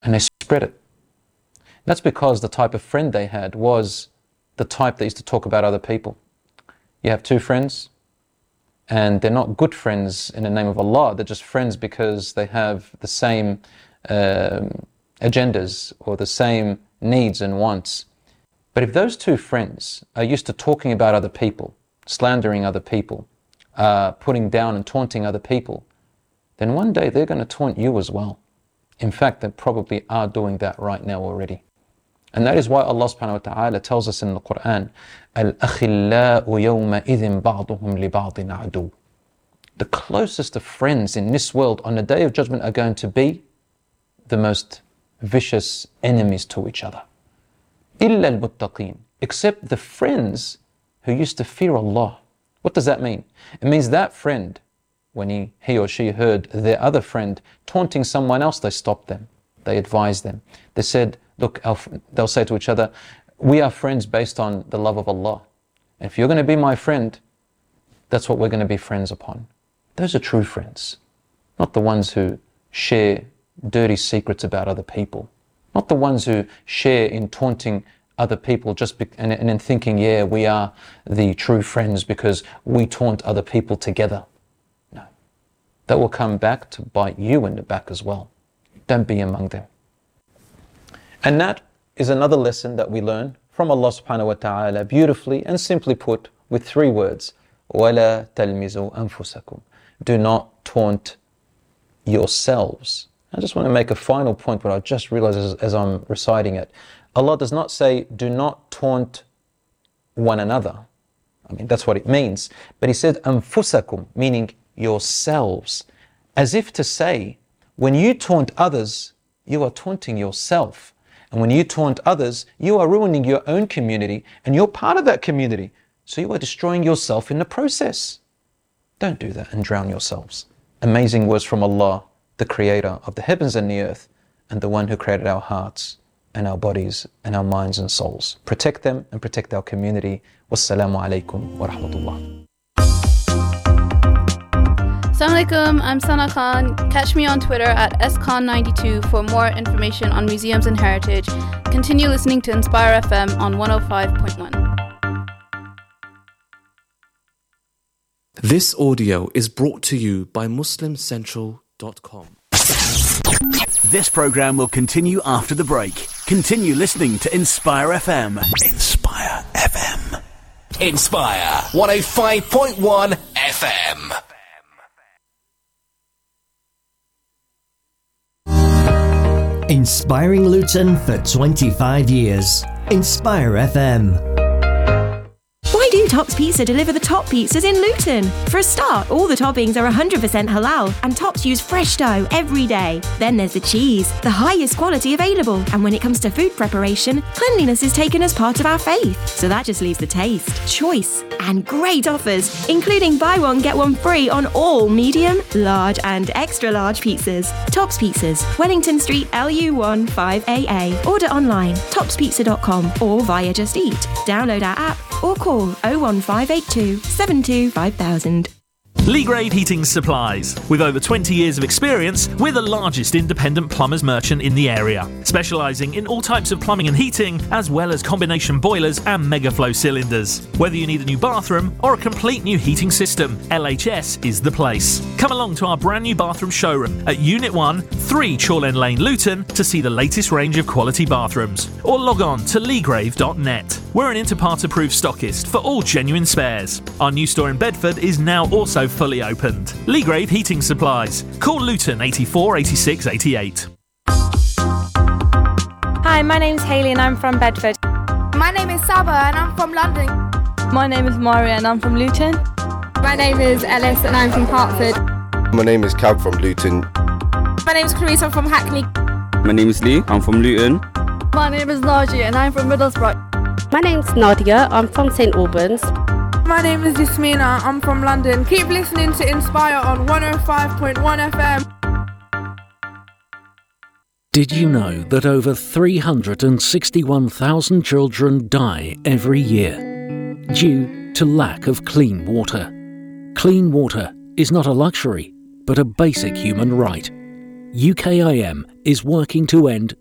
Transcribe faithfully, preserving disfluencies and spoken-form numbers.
and they spread it. That's because the type of friend they had was the type that used to talk about other people. You have two friends, and they're not good friends in the name of Allah. They're just friends because they have the same um, agendas or the same needs and wants. But if those two friends are used to talking about other people, slandering other people, uh, putting down and taunting other people, then one day they're going to taunt you as well. In fact, they probably are doing that right now already. And that is why Allah subhanahu wa ta'ala tells us in the Quran, الْأَخِلَّاءُ يَوْمَئِذٍ بَعْضُهُمْ لِبَعْضٍ عَدُوٌّ. The closest of friends in this world on the Day of Judgment are going to be the most vicious enemies to each other. إِلَّا الْمُتَّقِينَ. Except the friends who used to fear Allah. What does that mean? It means that friend, when he, he or she heard their other friend taunting someone else, they stopped them. They advised them. They said, look, our, they'll say to each other, we are friends based on the love of Allah. And if you're going to be my friend, that's what we're going to be friends upon. Those are true friends. Not the ones who share dirty secrets about other people. Not the ones who share in taunting other people just be, and, and in thinking, yeah, we are the true friends because we taunt other people together. No. That will come back to bite you in the back as well. Don't be among them. And that is another lesson that we learn from Allah subhanahu wa ta'ala, beautifully and simply put with three words. وَلَا تَلْمِزُوا أَنفُسَكُمْ. Do not taunt yourselves. I just want to make a final point, but I just realized as, as I'm reciting it. Allah does not say, do not taunt one another. I mean, that's what it means. But He said, أَنفُسَكُمْ, meaning yourselves. As if to say, when you taunt others, you are taunting yourself. And when you taunt others, you are ruining your own community, and you're part of that community. So you are destroying yourself in the process. Don't do that and drown yourselves. Amazing words from Allah, the Creator of the heavens and the earth, and the one who created our hearts and our bodies and our minds and souls. Protect them and protect our community. Wassalamu alaikum wa rahmatullah. Assalamu alaikum, I'm Sana Khan. Catch me on Twitter at S Khan ninety-two for more information on museums and heritage. Continue listening to Inspire F M on one oh five point one. This audio is brought to you by Muslim Central dot com. This program will continue after the break. Continue listening to Inspire F M. Inspire F M. Inspire one oh five point one F M. Inspiring Luton for twenty-five years. Inspire F M. Why do Tops Pizza deliver the top pizzas in Luton? For a start, all the toppings are one hundred percent halal and Tops use fresh dough every day. Then there's the cheese, the highest quality available. And when it comes to food preparation, cleanliness is taken as part of our faith. So that just leaves the taste, choice, and great offers, including buy one, get one free on all medium, large, and extra large pizzas. Tops Pizzas, Wellington Street, L U one five A A. Order online, tops pizza dot com or via Just Eat. Download our app or call oh one five eight two, seven two five thousand. Leagrave Heating Supplies. With over twenty years of experience, we're the largest independent plumbers merchant in the area, specialising in all types of plumbing and heating, as well as combination boilers and megaflow cylinders. Whether you need a new bathroom or a complete new heating system, L H S is the place. Come along to our brand new bathroom showroom at Unit one, three Chorlend Lane, Luton, to see the latest range of quality bathrooms, or log on to leagrave dot net. We're an Interpart approved stockist for all genuine spares. Our new store in Bedford is now also fully opened. Leagrave Heating Supplies. Call Luton eighty-four eighty-six eighty-eight. Hi, my name's Hayley and I'm from Bedford. My name is Saba and I'm from London. My name is Maria and I'm from Luton. My name is Ellis and I'm from Hertford. My name is Cab from Luton. My name is Clarice, I'm from Hackney. My name is Lee, I'm from Luton. My name is Naji and I'm from Middlesbrough. My name's Nadia, I'm from Saint Albans. My name is Yasmina, I'm from London. Keep listening to Inspire on one oh five point one F M. Did you know that over three hundred sixty-one thousand children die every year due to lack of clean water? Clean water is not a luxury, but a basic human right. U K I M is working to end